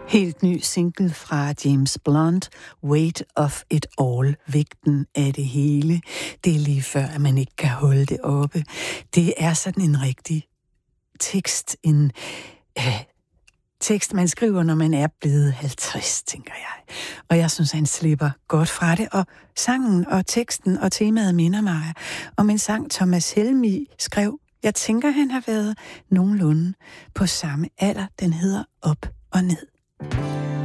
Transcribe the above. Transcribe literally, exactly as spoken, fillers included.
Helt ny single fra James Blunt, Weight of It All, vægten af det hele. Det er lige før, at man ikke kan holde det oppe. Det er sådan en rigtig tekst, en øh, tekst, man skriver, når man er blevet halvtreds, tænker jeg. Og jeg synes, han slipper godt fra det, og sangen og teksten og temaet minder mig om en sang, Thomas Helmig skrev. Jeg tænker, han har været nogenlunde på samme alder. Den hedder Op og Ned.